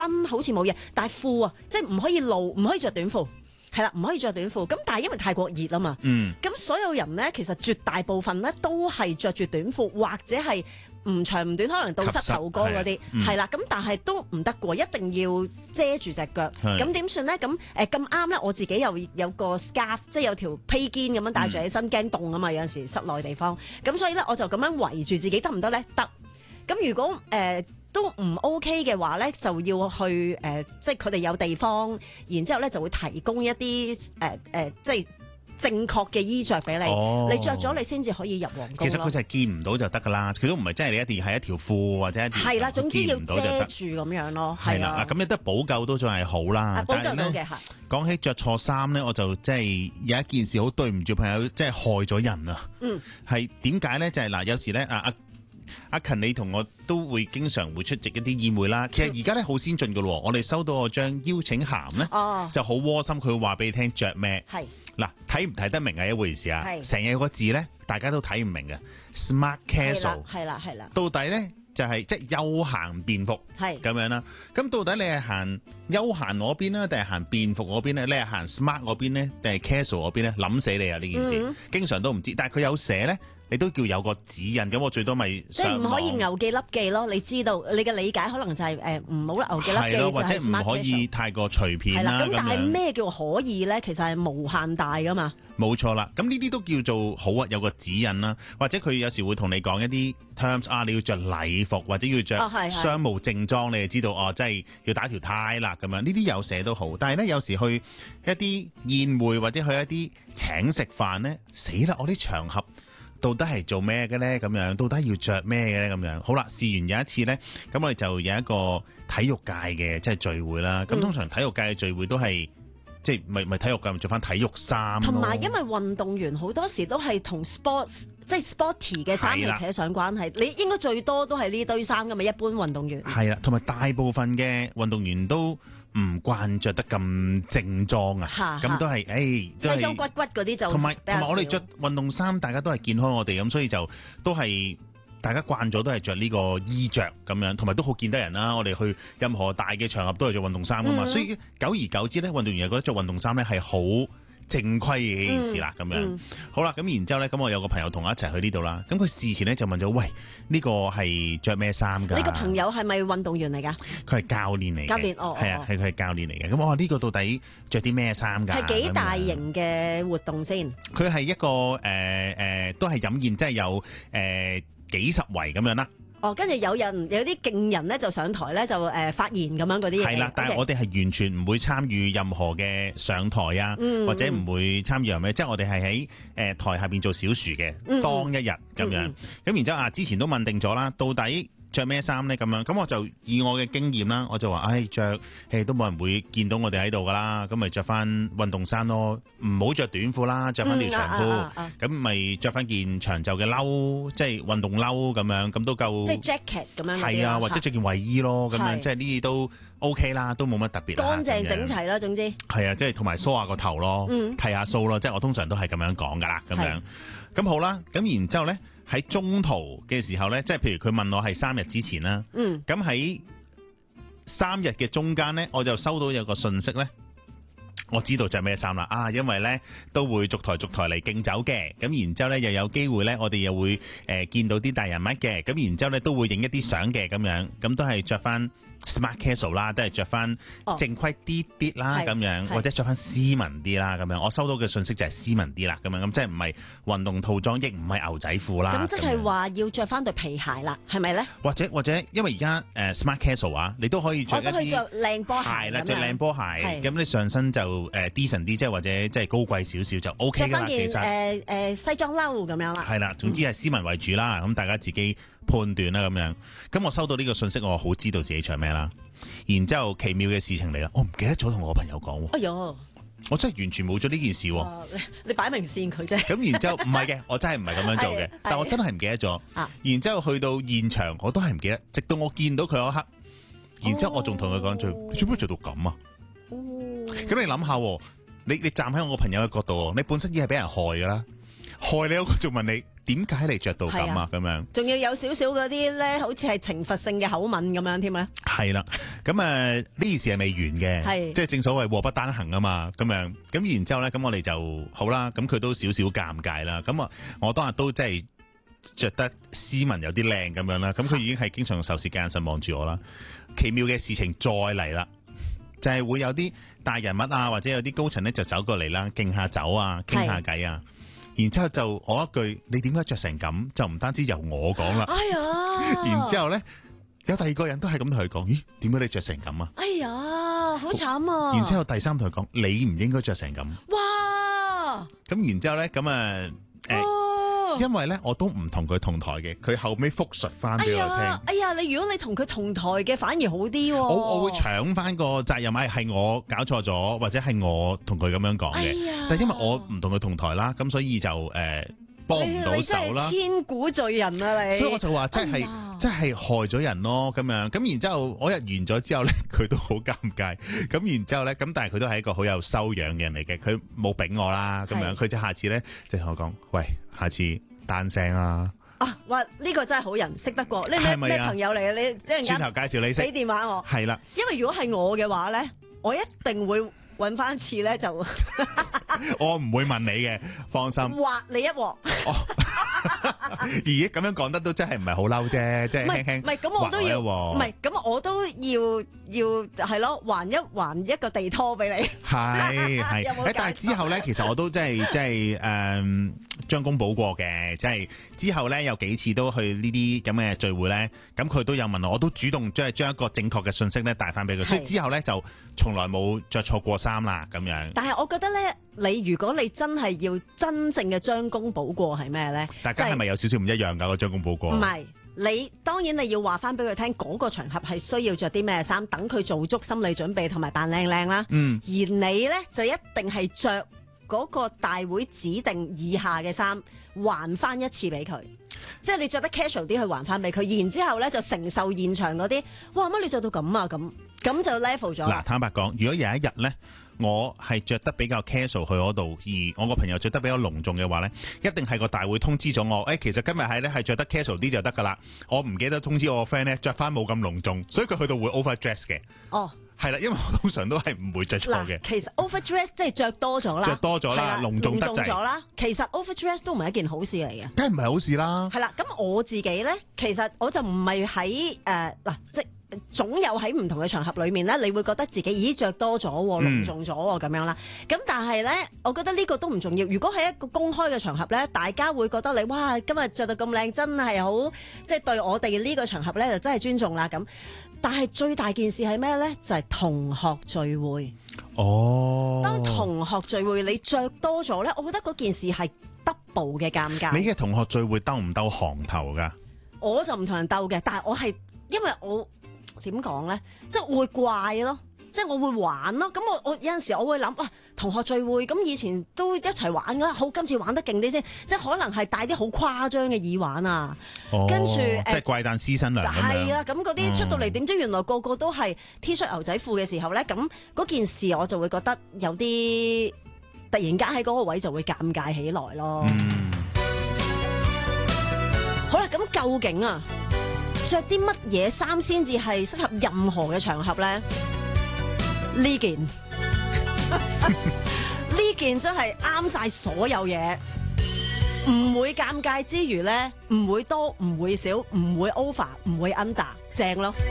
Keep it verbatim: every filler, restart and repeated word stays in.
好似冇嘢，但係褲啊，即係唔可以露，唔可以着短褲。係啦，唔可以着短褲。咁但係因為泰國熱啊嘛，咁、嗯、所有人咧其實絕大部分咧都係着住短褲或者係唔長唔短，可能到膝頭哥嗰啲，係啦。咁、嗯、但係都唔得嘅，一定要遮住隻腳。咁點算咧？咁誒咁啱咧，我自己又有個 scarf， 即係有條披肩咁樣戴住起身，驚凍啊嘛。有陣時室內地方，咁所以咧我就咁樣圍住自己，得唔得咧？得。咁如果誒，呃都唔 OK 嘅話咧，就要去誒、呃，即係佢哋有地方，然之後咧就會提供一啲誒誒，即係正確嘅衣着俾你。哦、你着咗你先至可以入皇宮。 其實佢就係見唔到就得噶啦，佢都唔係真係你一定要係一條褲或者一條。係啦， 總之要遮住咁樣咯。 係啦，嗱咁有得補救都仲係好啦。 補救到嘅係。 講起着錯衫咧，我就即係有一件事好對唔住朋友，即係害咗人啊。嗯。係點解咧？就係、是、嗱，有時咧啊啊。阿勤，你同我都會經常會出席一啲宴會啦。其實而家咧好先進噶咯，我哋收到我張邀請函咧，哦、就好窩心。佢會話俾你聽着咩？係嗱，睇唔睇得明係一回事啊。成日個字咧，大家都睇唔明嘅。Smart casual 係啦係啦， 到底咧就係即係休閒便服係咁樣啦。咁到底你係行休閒嗰邊咧，定係行便服嗰邊咧？你係行 smart 嗰邊咧，定係 casual 嗰邊咧？諗死你啊！呢件事、嗯、經常都唔知，但係佢有寫咧。你都叫有個指引，咁我最多咪即係唔可以牛記笠記咯。你知道你嘅理解可能就係誒唔好牛記笠記， 或者唔可以太過隨便啦。 咁但係咩叫可以咧？其實係無限大噶嘛。 冇錯啦，咁呢啲都叫做好啊，有個指引啦。或者佢有時會同你講一啲 terms 啊，你要着禮服或者要着商務正裝，哦、你就知道哦，即係要打條呔啦咁樣。呢啲有寫都好，但係咧有時去一啲宴會或者去一啲請食飯咧，死啦！我啲場合。到底係做咩嘅咧？咁樣到底要着咩嘅咧？咁樣好啦，試完有一次咧，咁我哋就有一個體育界嘅即係聚會啦。咁、嗯、通常體育界嘅聚會都係即係咪咪體育界咪着翻體育衫？同埋因為運動員好多時都係同 sports 即係 sporty 嘅衫嚟扯上關係。你應該最多都係呢堆衫噶嘛？一般運動員係啦，同埋大部分嘅運動員都唔慣着得咁正裝啊，咁都係誒西裝骨骨嗰啲就同埋同埋我哋着運動衫，大家都係見開我哋咁，所以就都係大家慣咗都係着呢個衣着咁樣，同埋都好見得人啦。我哋去任何大嘅場合都係着運動衫噶嘛，嗯、所以久而久之咧，運動員又覺得着運動衫咧係好正規嘅件事啦，咁、嗯、樣、嗯、好啦，咁然之後咧，咁我有個朋友同我一齊去呢度啦。咁佢事前咧就問咗，喂，呢、這個係着咩衫噶？ 呢個朋友係咪運動員嚟噶？ 佢係教練嚟嘅，教練哦，係啊，係佢係教練嚟嘅。咁我話呢個到底着啲咩衫噶？ 係幾大型嘅活動先？ 佢係一個誒誒、呃呃，都係飲宴，即係有誒、呃、幾十圍咁樣啦。 哦，跟住有人有啲勁人咧就上台咧就誒、呃、發言咁樣嗰啲嘢。係啦， 但係我哋係完全唔會參與任何嘅上台啊，嗯、或者唔會參與任咩，即係我哋係喺誒台下邊做小樹嘅、嗯、當一日咁樣。咁、嗯嗯、然之後啊，之前都問定咗啦，到底着咩衫咧咁樣？咁我就以我嘅經驗啦，我就話，唉，着誒都冇人會見到我哋喺度噶啦，咁咪着翻運動衫咯，唔好着短褲啦，着翻條長褲，咁咪着翻件長袖嘅褸，即係運動褸咁樣，咁都夠。即係 jacket 咁樣。係啊，或者着件衛衣咯，咁樣即係呢啲都 OK 啦，都冇乜特別。 乾淨整齊啦，總之。 係啊，即係同埋梳下個頭咯，剃下鬚咯，即係我通常都係咁樣講噶啦，咁樣。咁好啦，咁然之後咧。喺中途嘅時候咧，即係譬如佢問我係三日之前啦，咁喺、嗯、三日嘅中間咧，我就收到有個信息咧，我知道着咩衫啦啊，因為咧都會逐台逐台嚟敬酒嘅，咁然之後咧又有機會咧，我哋又會誒、呃、見到啲大人物嘅，咁然之後咧都會影一啲相嘅咁樣，咁都係着翻 smart casual 啦，都係着翻正規啲啲啦咁樣，或者着翻斯文啲啦咁樣。我收到嘅信息就係斯文啲啦咁樣，咁即係唔係運動套裝，亦唔係牛仔褲啦。 咁即係話要着翻對皮鞋啦，係咪咧？ 或者或者因為而家誒 smart casual 啊，你都可以着一啲着靚波鞋啦，着靚波鞋，咁你上身就誒 decent 啲，即係或者即係高貴少少就 OK 噶啦。其實誒誒西裝褸咁樣啦。係啦，總之係斯文為主啦，咁大家自己判斷啦咁樣。咁我收到呢個信息，我好知道自己着咩啦。然之後奇妙嘅事情嚟啦，我唔記得咗同我朋友講。 哎喲， 我真係完全冇咗呢件事。 你你擺明線佢啫。 咁然之後唔係嘅，我真係唔係咁樣做嘅，但我真係唔記得咗。然之後去到現場，我都係唔記得，直到我見到佢嗰刻，然之後我仲同佢講句：你做咩做到咁啊？咁、哦、你諗下，你你站喺我個朋友嘅角度，你本身已經係俾人害噶啦，害你嗰個仲問你點解你着到咁啊？咁樣仲要有少少嗰啲咧，好似係懲罰性嘅口吻咁樣添咧。 係啦，咁誒呢件事係未完嘅， 係即係正所謂禍不單行啊嘛。咁樣咁然之後咧，咁我哋就好啦。咁佢都少少尷尬啦。咁啊，我當日都即係着得斯文有啲靚咁樣啦。咁佢已經係經常用仇視嘅眼神望住我啦。奇妙嘅事情再嚟啦，就係、是、會有啲大人物啊，或者有啲高層咧就走過嚟啦，敬下酒啊，傾下偈啊。然之後就我一句，你點解着成咁？就唔單止由我講啦。 哎呀！ 然之後咧，有第二個人都係咁同佢講，咦？點解你着成咁啊？ 哎呀，好慘啊！ 然之後第三同佢講，你唔應該着成咁。 哇！ 咁然之後咧，咁啊誒。 哦因為咧，我都唔同佢同台嘅，佢後尾復述翻俾我聽。哎呀， 哎呀，你如果你同佢同台嘅，反而好啲、哦。 我我會搶翻個責任，係係我搞錯咗，或者係我同佢咁樣講嘅。 哎呀， 但係因為我唔同佢同台啦，咁所以就誒幫唔到手啦。 你真係千古罪人啊！你， 所以我就話即係即係害咗人咯，咁樣咁然之後我一完咗之後咧，佢都好尷尬。咁然之後咧，咁但係佢都係一個好有修養嘅人嚟嘅，佢冇炳我啦，咁樣佢就下次咧就同我講，喂，下次。單聲啊！ 啊，哇！呢、這個真係好人，識得過。你咩咩朋友嚟嘅？你即係轉頭介紹你識。 俾電話我。 係啦。因為如果係我嘅話咧，我一定會揾翻次咧就。 我唔會問你嘅，放心。 挖你一鑊。 咦，咁樣講得都真係唔係好嬲啫，即係輕輕。 唔係咁，我都要。唔係咁，我都要要係咯，還一還一個地拖俾你。 係係。誒，但係之後咧，其實我都真係即係誒將功補過嘅，即係之後咧有幾次都去呢啲咁嘅聚會咧，咁佢都有問我，我都主動即係將一個正確嘅信息咧帶翻俾佢，所以之後咧就從來冇着錯過衫啦咁樣。 但係我覺得咧，你如果你真係要真正嘅將功補過係咩咧？ 大家係咪有少少唔一樣㗎？個將功補過？ 唔係，你當然你要話翻俾佢聽，嗰個場合係需要着啲咩衫，等佢做足心理準備同埋扮靚靚啦。嗯。而你咧就一定係着嗰個大會指定以下嘅衫，還翻一次俾佢。即係你着得 casual 啲去還翻俾佢，然之後咧就承受現場嗰啲，哇乜你着到咁啊咁，咁就 level 咗。嗱， 坦白講，如果有一日咧，我係着得比較 casual 去嗰度，而我個朋友着得比較隆重嘅話咧，一定係個大會通知咗我，誒、欸，其實今日係咧係着得 casual 啲就得噶啦。我唔記得通知我個 friend 咧，着翻冇咁隆重，所以佢去到會 overdress 嘅。哦。係啦，因為我通常都係唔會着錯嘅。 其實 overdress 即係着多咗啦， 着多咗啦，隆重得滯咗啦。其實 overdress 都唔係一件好事嚟嘅， 梗係唔係好事啦。 係啦，咁我自己咧，其實我就唔係喺誒嗱，即總有喺唔同嘅場合裏面咧，你會覺得自己咦着多咗，隆重咗咁樣啦。咁但係咧，我覺得呢個都唔重要。如果喺一個公開嘅場合咧，大家會覺得你哇今日着到咁靚，真係好即係對我哋呢個場合咧就真係尊重啦咁。但係最大件事係咩咧？就係、是、同學聚會。哦，當同學聚會你着多咗咧，我覺得嗰件事係 double 嘅尷尬。 你嘅同學聚會兜唔兜行頭噶？ 我就唔同人鬥嘅，但係我係因為我點講咧，即係會怪咯。即係我會玩咯，咁我我有陣時我會諗，哇，同學聚會咁以前都一齊玩㗎，好今次玩得勁啲先，即係可能係帶啲好誇張嘅耳環啊， 哦、 跟住誒， 即係怪誕師新娘咁樣。 係啊，咁嗰啲出到嚟點知原來個個都係 T 恤牛仔褲嘅時候咧，咁嗰件事我就會覺得有啲突然間喺嗰個位就會尷尬起來咯。嗯、好啦，咁究竟啊，着啲乜嘢衫先至係適合任何嘅場合咧？呢件呢件真係啱晒所有嘢，唔會尷尬之餘咧，唔會多，唔會少，唔會 over，唔會 under，正咯。